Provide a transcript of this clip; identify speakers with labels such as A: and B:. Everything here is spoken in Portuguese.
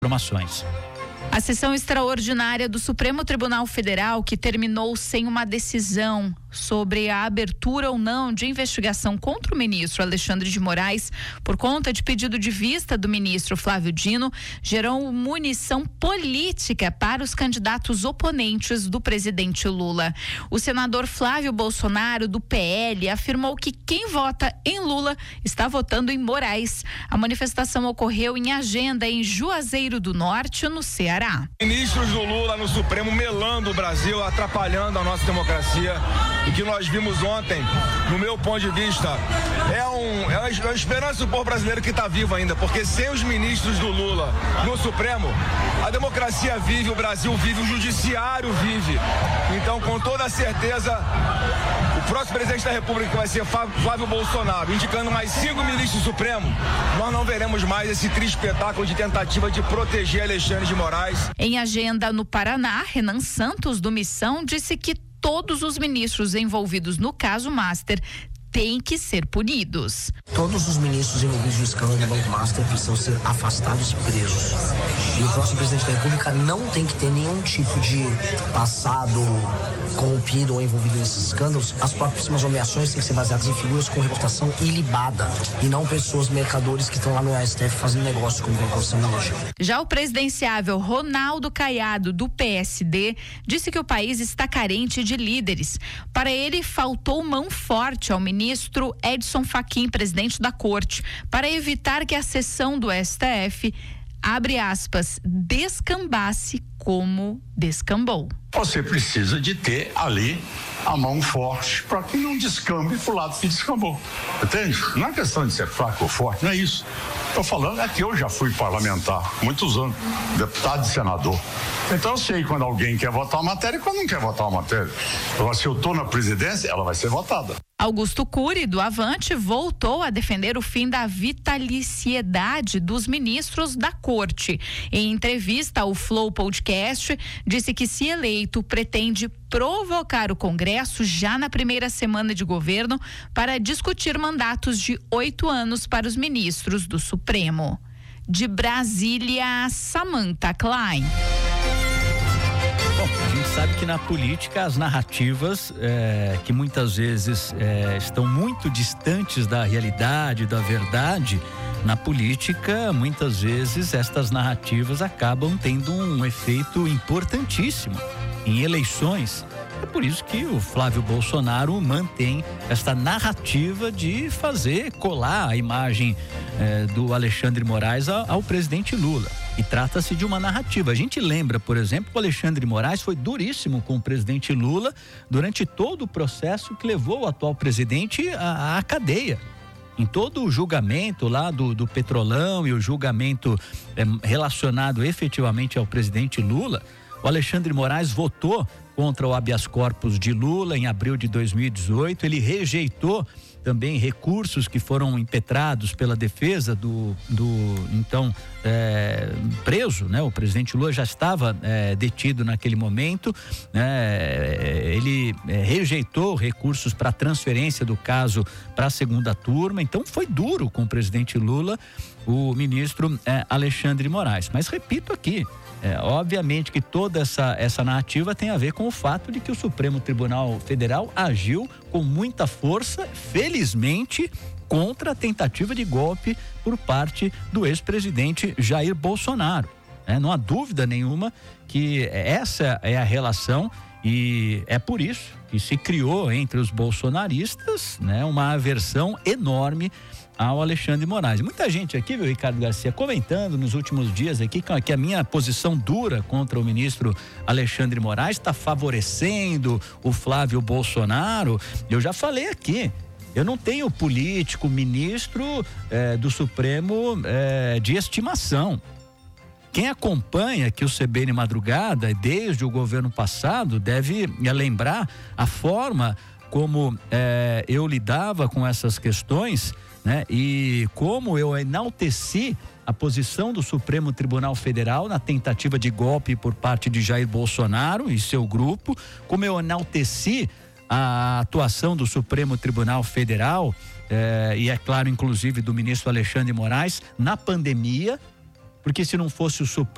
A: informações.
B: A sessão extraordinária do Supremo Tribunal Federal, que terminou sem uma decisão sobre a abertura ou não de investigação contra o ministro Alexandre de Moraes, por conta de pedido de vista do ministro Flávio Dino, gerou munição política para os candidatos oponentes do presidente Lula. O senador Flávio Bolsonaro, do PL, afirmou que quem vota em Lula está votando em Moraes. A manifestação ocorreu em Agenda, em Juazeiro do Norte, no Ceará.
C: Ministros do Lula no Supremo melando o Brasil, atrapalhando a nossa democracia. E que nós vimos ontem, no meu ponto de vista, é uma esperança do povo brasileiro que está vivo ainda, porque sem os ministros do Lula no Supremo, a democracia vive, o Brasil vive, o judiciário vive. Então, com toda certeza, o próximo presidente da República, que vai ser Flávio Bolsonaro, indicando mais 5 ministros do Supremo, nós não veremos mais esse triste espetáculo de tentativa de proteger Alexandre de Moraes.
B: Em Agenda no Paraná, Renan Santos, do Missão, disse que todos os ministros envolvidos no caso Master têm que ser punidos.
D: Todos os ministros envolvidos no escândalo do Banco Master precisam ser afastados e presos. E o próximo presidente da República não tem que ter nenhum tipo de passado corrompido ou envolvido nesses escândalos. As próximas nomeações têm que ser baseadas em figuras com reputação ilibada e não pessoas mercadores que estão lá no STF fazendo negócio como vem acontecendo hoje.
B: Já o presidenciável Ronaldo Caiado, do PSD, disse que o país está carente de líderes. Para ele, faltou mão forte ao ministro Edson Fachin, presidente da Corte, para evitar que a sessão do STF, abre aspas, descambasse como descambou.
E: Você precisa de ter ali a mão forte para que não descambe pro lado que descambou. Entende? Não é questão de ser fraco ou forte, não é isso. Estou falando é que eu já fui parlamentar, muitos anos, deputado e senador. Então eu sei quando alguém quer votar uma matéria e quando não quer votar uma matéria. Agora, se eu estou na presidência, ela vai ser votada.
B: Augusto Cury, do Avante, voltou a defender o fim da vitaliciedade dos ministros da Corte. Em entrevista ao Flow Podcast, disse que, se eleito, pretende provocar o Congresso já na primeira semana de governo para discutir mandatos de 8 anos para os ministros do Supremo. De Brasília, Samantha Klein.
A: Bom, a gente sabe que na política as narrativas que muitas vezes estão muito distantes da realidade, da verdade, na política muitas vezes estas narrativas acabam tendo um efeito importantíssimo em eleições. É por isso que o Flávio Bolsonaro mantém esta narrativa de fazer colar a imagem do Alexandre Moraes ao presidente Lula. E trata-se de uma narrativa. A gente lembra, por exemplo, que o Alexandre Moraes foi duríssimo com o presidente Lula durante todo o processo que levou o atual presidente à cadeia. Em todo o julgamento lá do Petrolão e o julgamento relacionado efetivamente ao presidente Lula, o Alexandre Moraes votou contra o habeas corpus de Lula em abril de 2018. Ele rejeitou também recursos que foram impetrados pela defesa do então preso, né? O presidente Lula já estava detido naquele momento, ele rejeitou recursos para transferência do caso para a segunda turma. Então foi duro com o presidente Lula, o ministro Alexandre Moraes. Mas repito aqui, obviamente que toda essa narrativa tem a ver com o fato de que o Supremo Tribunal Federal agiu com muita força, felizmente, contra a tentativa de golpe por parte do ex-presidente Jair Bolsonaro. Não há dúvida nenhuma que essa é a relação, e é por isso que se criou entre os bolsonaristas, uma aversão enorme ao Alexandre Moraes. Muita gente aqui, viu, Ricardo Garcia, comentando nos últimos dias aqui que a minha posição dura contra o ministro Alexandre Moraes está favorecendo o Flávio Bolsonaro. Eu já falei aqui, eu não tenho político, ministro do Supremo de estimação. Quem acompanha aqui o CBN Madrugada desde o governo passado deve lembrar a forma como eu lidava com essas questões, e como eu enalteci a posição do Supremo Tribunal Federal na tentativa de golpe por parte de Jair Bolsonaro e seu grupo, como eu enalteci a atuação do Supremo Tribunal Federal e é claro, inclusive do ministro Alexandre Moraes na pandemia, porque se não fosse o Supremo